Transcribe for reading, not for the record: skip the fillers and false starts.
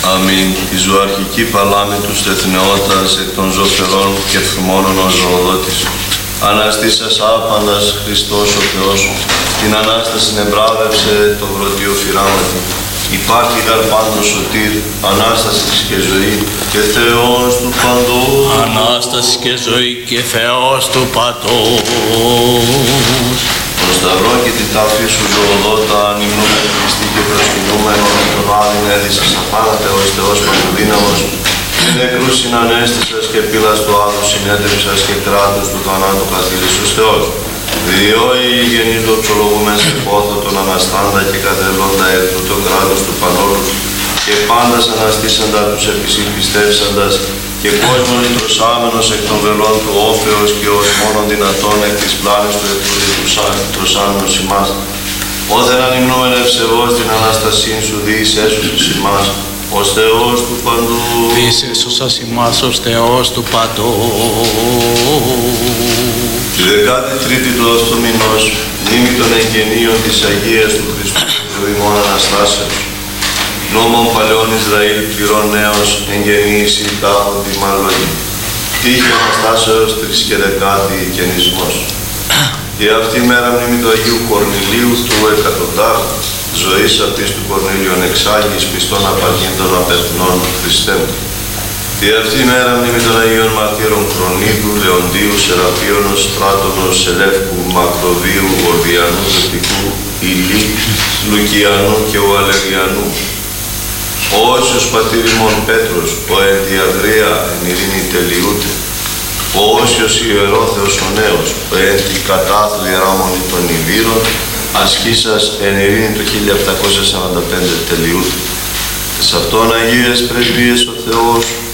Αμήν. Η ζωαρχική παλάμη του στεθνεώτας εκ των ζωφερών και φημώνων ο ζωοδότης. Αναστήσας άπαντας Χριστός ο Θεός, την Ανάσταση εμπράβευσε το βρωτίο φυράματι. Υπάρχει γαρ πάντος σωτήρ, Ανάσταση και ζωή και Θεός του παντός. Ανάσταση και ζωή και Θεός του παντός. Το σταυρό και την τάφη σου ζωοδότα, ανυμνούμενη Χριστή και προσκυνούμενο, το βάδιν έδισας απάνατε ως Θεός παντοδύναμος, και νεκρούς συνανέστησας και πύλας του άδου συνέντευξας και κράτους του θανάτου καθήλυσος Θεός. Διό οι γενείς δοξολογούμεν σε πόθο τον Αναστάντα και κατελώντα εκ το κράτος του Πανόλου, και πάντας αναστήσαντα τους επισύν πιστεύσαντας, και κόσμος τρωσάμενος εκ των βελών του όφεως και ως μόνον δυνατόν εκ της πλάνης του τρωσάμενος ημάς. Όθεν ανυμνούμεν ευσεβώς την Αναστασίν σου διείς έσωσες ημάς, ως Θεός του παντού. Διείς έσωσας ημάς ως Θεός του παντού. Τη 13η του αυτού μηνός, μνήμη των εγγενείων της Αγίας του Χριστού του ημών Αναστάσεως. Νόμων παλαιών Ισραήλ πληρών νέος εγγενείς ή τάχον τη μάλλονη. Τύχη Αναστάσεως 3 και καινισμός. Και αυτή η μέρα μνήμη του Αγίου Κορνηλίου του εκατοντάρχου ζωής αυτής του Κορνήλιον εξάγης πιστών απαρχήντων απεθνών Χριστέμ. Και αυτή η μέρα μνήμη των Αγίων Μαρτύρων Κρονίδου, Λεοντίου, Σεραφείωνος, Στράτωνος, Σελεύκου, Μακροβίου, Ορδιανού, Δευτικού, Ηλί, Λουκιανού και ο Αλεργιανού. Ο Όσιος πατήρ ημών Πέτρος, ο εν τη Αγρία εν ειρήνη τελειούται. Ο Όσιος Ιερόθεος ο Νέος, ο εν τη κατάθλου ιεράμονη των Ιβύρων, ασκήσας εν ειρήνη του 1745 τελειούται. Σε αυτόν Αγίες πρεσβείες ο Θεός,